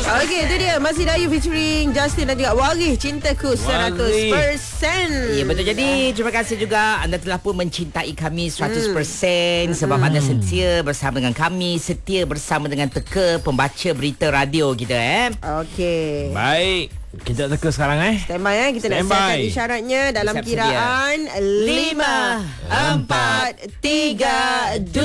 Okey, itu dia Masih Dayu featuring Justin dan juga Warih, Cintaku 100%. Ya, betul. Jadi terima kasih juga anda telah pun mencintai kami 100% sebab anda setia bersama dengan kami, setia bersama dengan Teka, pembaca berita radio kita. Okey. Baik, kita teka sekarang Standby kita nak siapkan isyaratnya dalam Siap kiraan 5, 4, 3, 2, 1.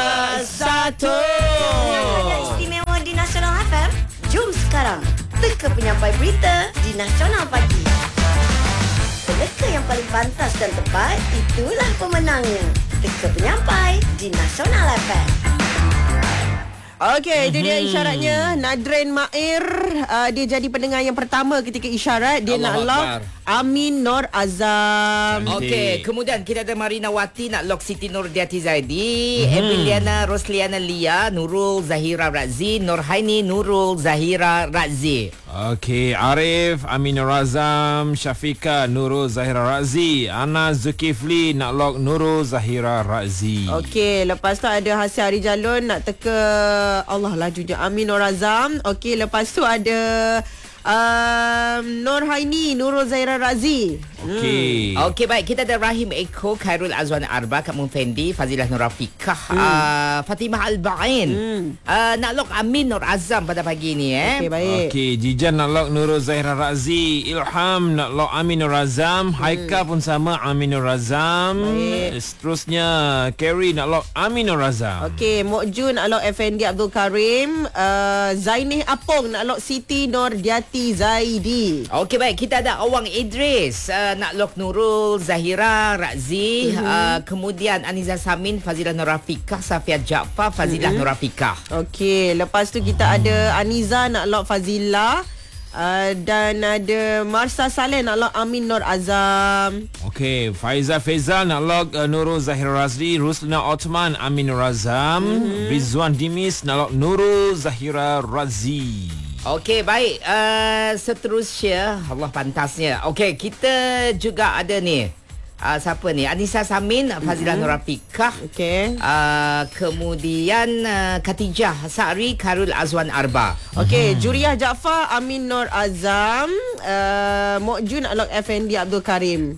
Ada istimewa di Nasional FM. Jom sekarang teka penyampai berita di Nasional Pagi. Peneka yang paling pantas dan tepat, itulah pemenangnya. Teka penyampai di Nasional FM. Okey, itu dia isyaratnya. Nadrin Mair, dia jadi pendengar yang pertama ketika isyarat. Dia nak lock Amin Nur Azam. Okey, kemudian kita ada Marina Wati nak lock Siti Nurdiati Zaidi, Emiliana Rosliana Lia, Nurul Zahira Razi, Nurhaini Nurul Zahira Razi. Okey, Arif, Aminur Azam, Syafika, Nurul Zahira Razi, Ana Zulkifli nak lock Nurul Zahira Razi. Okey, lepas tu ada Hasil Arijalun nak teka Allah laju je Amin Nur Azam. Okey, lepas tu ada Nurhaini Nurul Zahira Razi. Okey. Okey, baik. Kita ada Rahim Eko, Khairul Azwan Arba, Kak Fendi, Fazilah Nur Rafiqah, Fatimah Al-Ba'in. Nak lock Amin Nur Azam pada pagi ni. Okey, baik. Okey, Jijan nak lock Nurul Zahira Razi, Ilham nak lock Amin Nur Azam, Haika pun sama Amin Nur Azam. Seterusnya Kerry nak lock Amin Nur Azam. Okey, Mokjun nak lock Effendi Abdul Karim, Zainih Apong nak lock Siti Nurdiati Zaidi. Okey, baik. Kita ada Awang Idris, nak lock Nurul Zahira Razi, kemudian Aniza Samin, Fazilah Nur Rafiqah, Safiat Jaafar, Fazilah Nur Rafiqah. Okey, lepas tu kita ada Aniza nak lock Fazilah, dan ada Marsa Saleh nak lock Amin Nur Azam. Okey, Faizal Faizal nak lock Nurul Zahira Razi, Ruslina Otman Amin Nur Azam, Rizwan Dimis nak lock Nurul Zahira Razi. Okey, baik. Seterusnya, Allah pantasnya. Okey, kita juga ada ni. Siapa ni? Anissa Samin, Fazilah Nur Rafiqah. Okey. Kemudian Khatijah Sa'ri, Khairul Azwan Arba. Okey, Juriah Jaafar, Amin Nur Azam, Mokjun nak lock Effendi Abdul Karim.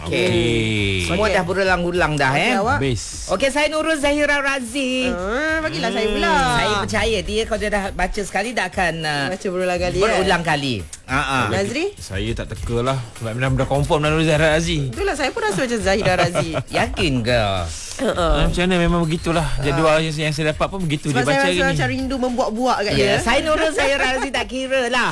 Okey. Semua dah berulang-ulang dah. Awak? Base. Okey, saya Nurul Zahira Razi. Bagilah saya pula. Saya percaya dia kalau dia dah baca sekali dah akan baca berulang kali. berulang kali. Nazri? Saya tak teka lah sebab dah confirm Nurul Zahira Razi. Itulah saya pun rasa macam Zahira Razi. Yakin ke? Macam mana memang begitulah. Jadual yang saya dapat pun begitu. Sebab dia baca saya hari rasa ni. macam rindu membuak-buak kat dia. Saya Nurul Zahira Razi tak kira lah.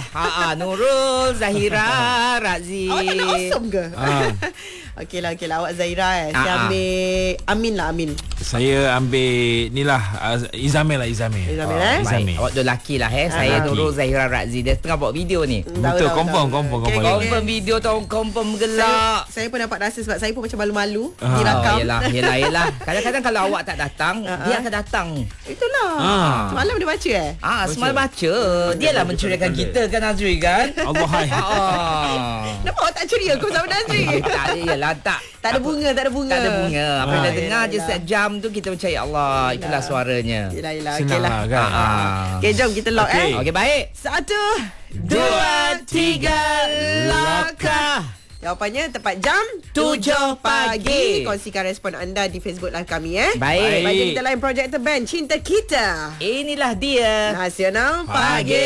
Nurul Zahira Razi. Awak tak nak awesome ke? Okeylah awak Zahira saya ambil Amin lah, Amin. Saya ambil ni lah Izamil lah Izamil. Baik. Awak dua lelaki lah Saya Nurul Zahira Razi. Dia tengah buat video ni. Betul, confirm. Confirm video tu, confirm gelak. Saya pun dapat rasa sebab saya pun macam malu-malu dirakam. Yelah. Kadang-kadang kalau awak tak datang, dia akan datang. Itulah. Semalam dia baca Semalam baca. Dialah mencuriakan kita kan, Nazri kan? Allah hai. Kenapa awak tak ceria aku sama Nazri? Tak ada bunga. Tak ada bunga. Apa dah dengar je sejam tu kita percaya Allah. Itulah suaranya. Yelah. Senang lah kan. Okey, jom kita lock. Okey, baik. 1, 2, 3, lock. Jawapannya tepat jam 7 pagi. Kongsikan respon anda di Facebook live kami Baik. Bagi kita lain Projector Band Cinta Kita. Inilah dia Nasional Pagi.